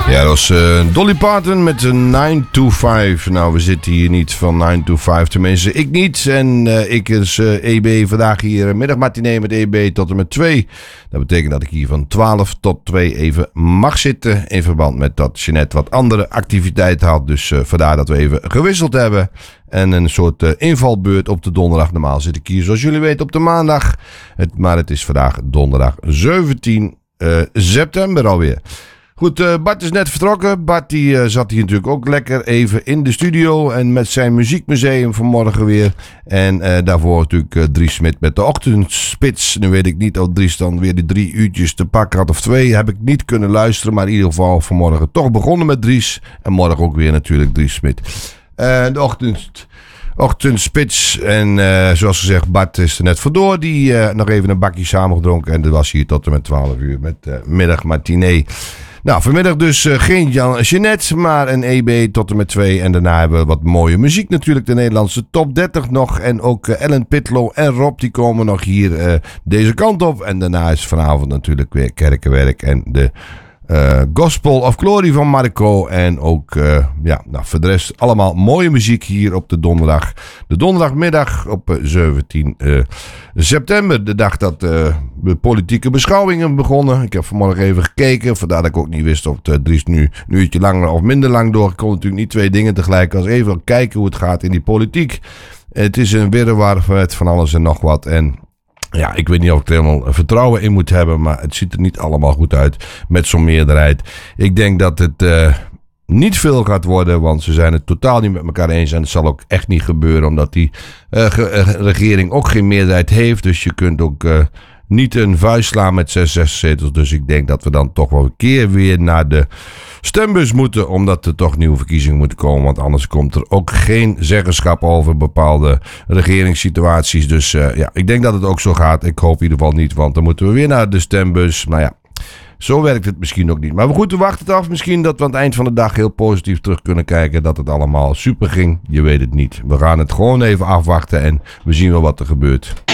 Ja, dat was Dolly Parton met een 9 to 5. Nou, we zitten hier niet van 9 to 5. Tenminste, ik niet. En ik is EB vandaag hier middagmatinee met EB tot en met 2. Dat betekent dat ik hier van 12 tot 2 even mag zitten. In verband met dat Jeanette wat andere activiteiten had. Dus vandaar dat we even gewisseld hebben. En een soort invalbeurt op de donderdag. Normaal zit ik hier zoals jullie weten op de maandag. Maar het is vandaag donderdag 17 september alweer. Goed, Bart is net vertrokken. Bart die zat hier natuurlijk ook lekker even in de studio. En met zijn muziekmuseum vanmorgen weer. En daarvoor natuurlijk Dries Smit met de ochtendspits. Nu weet ik niet of Dries dan weer die 3 uurtjes te pakken had of 2. Heb ik niet kunnen luisteren. Maar in ieder geval vanmorgen toch begonnen met Dries. En morgen ook weer natuurlijk Dries Smit. De ochtendspits. En zoals gezegd, Bart is er net vandoor. Die nog even een bakje samengedronken. En dat was hier tot en met 12 uur met middagmatinee. Nou, vanmiddag dus geen Jeanette, maar een EB tot en met 2. En daarna hebben we wat mooie muziek natuurlijk. De Nederlandse top 30 nog. En ook Ellen Pitlow en Rob die komen nog hier deze kant op. En daarna is vanavond natuurlijk weer Kerkenwerk en de Gospel of Glory van Marco. En ook, voor de rest allemaal mooie muziek hier op de donderdag. De donderdagmiddag op 17 september. De dag dat de politieke beschouwingen begonnen. Ik heb vanmorgen even gekeken. Vandaar dat ik ook niet wist of Dries nu een uurtje langer of minder lang door. Ik kon natuurlijk niet 2 dingen tegelijk. Als even kijken hoe het gaat in die politiek. Het is een wirwar met van alles en nog wat. En ja, ik weet niet of ik er helemaal vertrouwen in moet hebben. Maar het ziet er niet allemaal goed uit met zo'n meerderheid. Ik denk dat het niet veel gaat worden. Want ze zijn het totaal niet met elkaar eens. En het zal ook echt niet gebeuren. Omdat die regering ook geen meerderheid heeft. Dus je kunt ook niet een vuist slaan met 6 zetels. Dus ik denk dat we dan toch wel een keer weer naar de stembus moeten. Omdat er toch nieuwe verkiezingen moeten komen. Want anders komt er ook geen zeggenschap over bepaalde regeringssituaties. Dus ik denk dat het ook zo gaat. Ik hoop in ieder geval niet. Want dan moeten we weer naar de stembus. Nou ja, zo werkt het misschien ook niet. Maar goed, we wachten het af. Misschien dat we aan het eind van de dag heel positief terug kunnen kijken. Dat het allemaal super ging. Je weet het niet. We gaan het gewoon even afwachten. En we zien wel wat er gebeurt.